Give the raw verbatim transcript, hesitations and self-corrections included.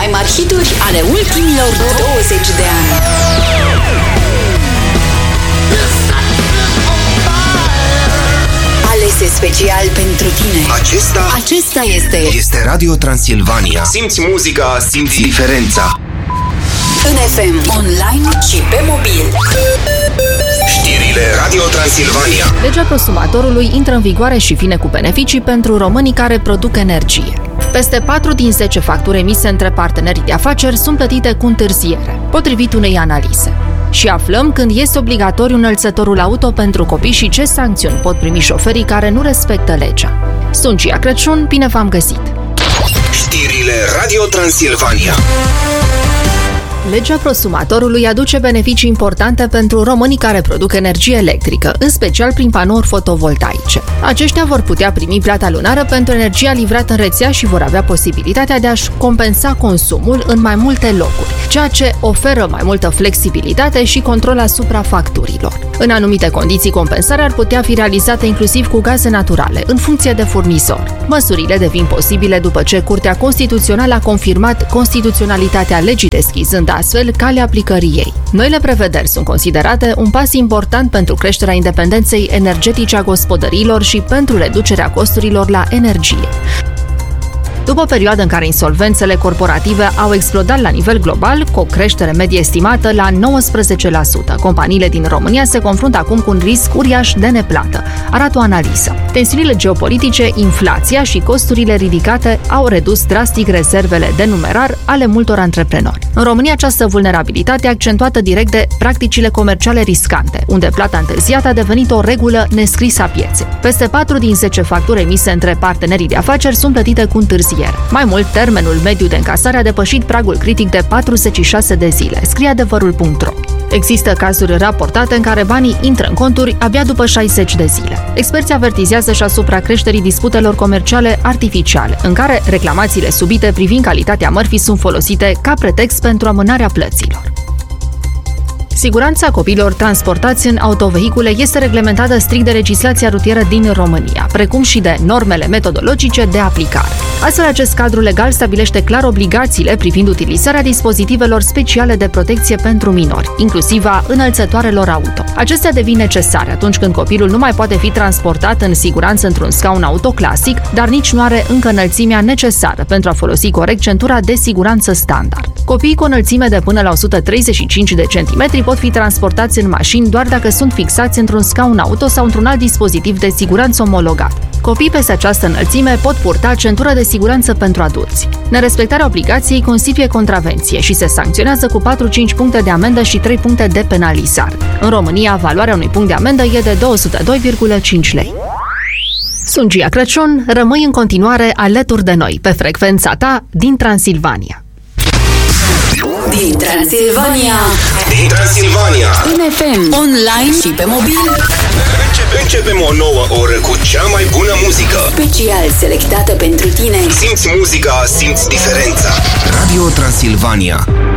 mai mari hituri ale ultimilor douăzeci de ani. Alese special pentru tine. Acesta Acesta este Este Radio Transilvania. Simți muzica, simți diferența. în F M, online și pe mobil. Știrile Radio Transilvania. Legea prosumatorului intră în vigoare și vine cu beneficii pentru românii care produc energie. Peste patru din zece facturi emise între partenerii de afaceri sunt plătite cu întârziere, potrivit unei analize. Și aflăm când este obligatoriu înălțătorul auto pentru copii și ce sancțiuni pot primi șoferii care nu respectă legea. Sunt Gia Crăciun, bine v-am găsit! Știrile Radio Transilvania. Legea prosumatorului aduce beneficii importante pentru românii care produc energie electrică, în special prin panouri fotovoltaice. Aceștia vor putea primi plata lunară pentru energia livrată în rețea și vor avea posibilitatea de a-și compensa consumul în mai multe locuri, ceea ce oferă mai multă flexibilitate și control asupra facturilor. În anumite condiții, compensarea ar putea fi realizată inclusiv cu gaze naturale, în funcție de furnizor. Măsurile devin posibile după ce Curtea Constituțională a confirmat constituționalitatea legii, deschizând astfel calea aplicării ei. Noile prevederi sunt considerate un pas important pentru creșterea independenței energetice a gospodăriilor și pentru reducerea costurilor la energie. După o perioadă în care insolvențele corporative au explodat la nivel global, cu o creștere medie estimată la nouăsprezece la sută, companiile din România se confruntă acum cu un risc uriaș de neplată, arată o analiză. Tensiunile geopolitice, inflația și costurile ridicate au redus drastic rezervele de numerar ale multor antreprenori. În România, această vulnerabilitate e accentuată direct de practicile comerciale riscante, unde plata întârziată a devenit o regulă nescrisă a pieței. Peste patru din zece facturi emise între partenerii de afaceri sunt plătite cu întârziere. Mai mult, termenul mediu de încasare a depășit pragul critic de patruzeci și șase de zile, scrie adevărul punct ro. Există cazuri raportate în care banii intră în conturi abia după șaizeci de zile. Experții avertizează și asupra creșterii disputelor comerciale artificiale, în care reclamațiile subite privind calitatea mărfii sunt folosite ca pretext pentru amânarea plăților. Siguranța copiilor transportați în autovehicule este reglementată strict de legislația rutieră din România, precum și de normele metodologice de aplicare. Astfel, acest cadru legal stabilește clar obligațiile privind utilizarea dispozitivelor speciale de protecție pentru minori, inclusiv a înălțătoarelor auto. Acestea devin necesare atunci când copilul nu mai poate fi transportat în siguranță într-un scaun auto clasic, dar nici nu are încă înălțimea necesară pentru a folosi corect centura de siguranță standard. Copiii cu o înălțime de până la o sută treizeci și cinci de centimetri pot fi transportați în mașini doar dacă sunt fixați într-un scaun auto sau într-un alt dispozitiv de siguranță omologat. Copiii peste această înălțime pot purta centură de siguranță pentru adulți. Nerespectarea obligației constituie contravenție și se sancționează cu patru-cinci puncte de amendă și trei puncte de penalizare. În România, valoarea unui punct de amendă e de două sute doi virgulă cinci lei. Sunt Gia Crăciun, rămâi în continuare alături de noi pe frecvența ta din Transilvania. Din Transilvania, Din Transilvania. în F M, online și pe mobil. Începe, începem o nouă oră cu cea mai bună muzică. Special selectată pentru tine. Simți muzica, simți diferența. Radio Transilvania.